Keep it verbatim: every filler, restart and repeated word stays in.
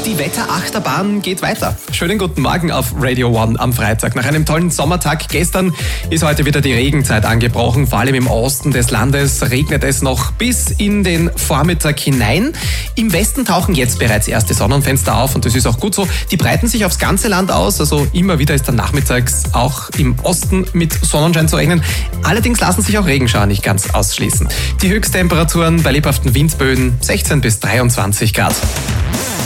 Die Wetterachterbahn geht weiter. Schönen guten Morgen auf Radio One am Freitag. Nach einem tollen Sommertag gestern ist heute wieder die Regenzeit angebrochen. Vor allem im Osten des Landes regnet es noch bis in den Vormittag hinein. Im Westen tauchen jetzt bereits erste Sonnenfenster auf und das ist auch gut so. Die breiten sich aufs ganze Land aus, also immer wieder ist dann nachmittags auch im Osten mit Sonnenschein zu rechnen. Allerdings lassen sich auch Regenschauer nicht ganz ausschließen. Die Höchsttemperaturen bei lebhaften Windböen sechzehn bis dreiundzwanzig Grad.